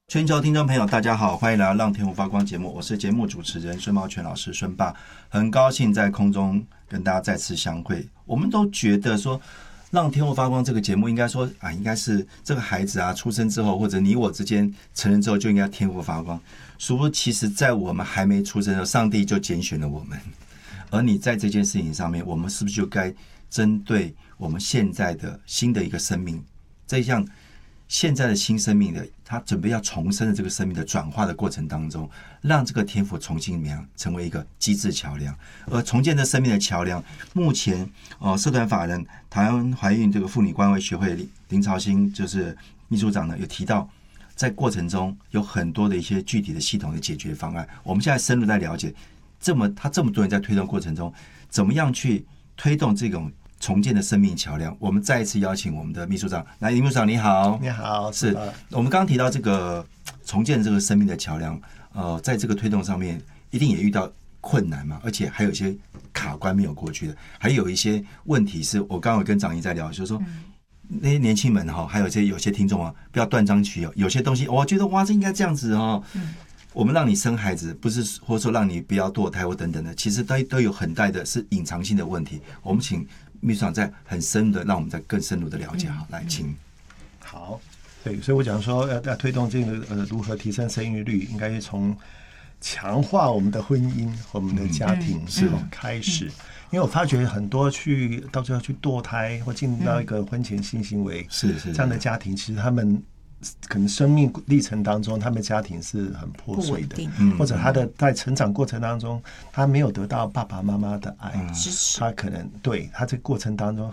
全球听众朋友，大家好，欢迎来到《让天赋发光》节目，我是节目主持人孙茂全老师孙爸，很高兴在空中跟大家再次相会。我们都觉得说，《让天赋发光》这个节目应该说应该是这个孩子出生之后，或者你我之间成人之后就应该天赋发光。殊不知，其实在我们还没出生的时候，上帝就拣选了我们。而你在这件事情上面，我们是不是就该针对我们现在的新的一个生命，这一项现在的新生命的他准备要重生的这个生命的转化的过程当中，让这个天赋重新成为一个机制桥梁，而重建这生命的桥梁，目前社团法人台湾怀孕这个妇女关怀学会林朝兴就是秘书长呢，有提到在过程中有很多的一些具体的系统的解决方案。我们现在深入在了解，他这么多人在推动过程中，怎么样去推动这种重建的生命桥梁。我们再一次邀请我们的秘书长来，秘书长你好。 你好。 是我们刚刚提到这个重建这个生命的桥梁，在这个推动上面一定也遇到困难嘛，而且还有一些卡关没有过去的，还有一些问题是我刚刚有跟长怡在聊，就是说那些年轻们还有有些听众不要断章取义，有些东西我觉得哇这应该这样子我们让你生孩子，不是或者说让你不要堕胎或等等的，其实都有很大的是隐藏性的问题。我们请秘书长在很深的，让我们再更深入的了解。好，来，请。 好，对，所以我讲说要推动这个如何提升生育率，应该是从强化我们的婚姻和我们的家庭开始。因为我发觉很多到最后去堕胎或进入到一个婚前性行为是这样的家庭，其实他们可能生命历程当中，他们家庭是很破碎的，或者他的在成长过程当中，他没有得到爸爸妈妈的爱，他可能对他这个过程当中